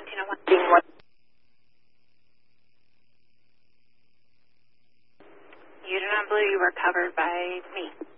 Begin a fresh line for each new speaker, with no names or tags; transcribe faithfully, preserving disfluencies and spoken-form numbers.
nineteen oh one. You do not believe you were covered by me.